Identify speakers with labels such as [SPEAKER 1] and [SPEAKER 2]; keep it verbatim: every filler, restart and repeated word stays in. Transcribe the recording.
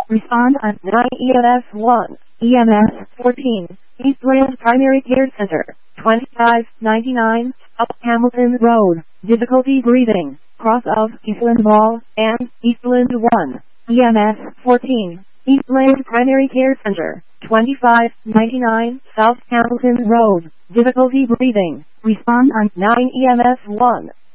[SPEAKER 1] Respond on nine E M S one. E M S fourteen. Eastland Primary Care Center. twenty-five ninety-nine South Hamilton Road. Difficulty breathing. Cross of Eastland Mall and Eastland one. E M S fourteen. Eastland Primary Care Center. twenty-five ninety-nine South Hamilton Road. Difficulty breathing. Respond on nine E M S one.